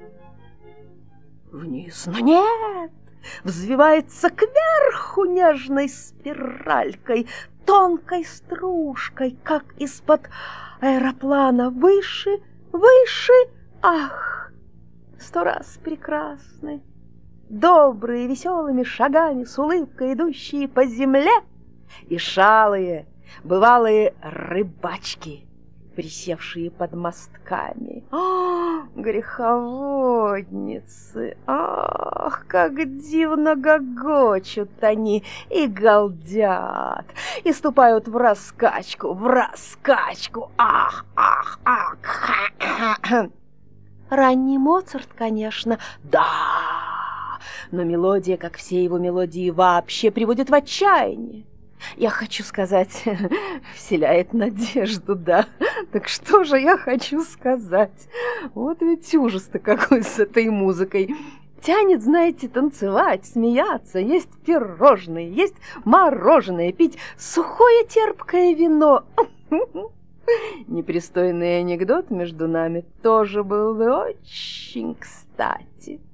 Вниз, но нет, взвивается кверху нежной спиралькой, тонкой стружкой, как из-под аэроплана. Выше, выше, ах, 100 раз прекрасны, добрые, веселыми шагами, с улыбкой идущие по земле, и шалые, бывалые рыбачки, присевшие под мостками. О, греховодницы! Ах, как дивно гогочут они и галдят, и ступают в раскачку, ах, ах, ах! Ранний Моцарт, конечно, да, но мелодия, как все его мелодии, вообще приводит в отчаяние. Я хочу сказать, вселяет надежду, да. Так что же я хочу сказать? Вот ведь ужас-то какой с этой музыкой. Тянет, знаете, танцевать, смеяться, есть пирожные, есть мороженое, пить сухое терпкое вино. Непристойный анекдот между нами тоже был бы очень кстати.